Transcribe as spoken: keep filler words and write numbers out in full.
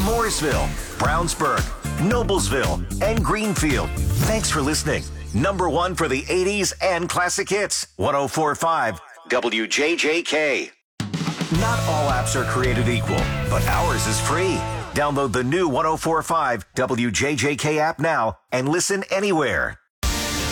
Mooresville, Brownsburg, Noblesville, and Greenfield. Thanks for listening. Number one for the eighties and classic hits. one oh four point five W J J K. Not all apps are created equal, but ours is free. Download the new one oh four point five W J J K app now and listen anywhere.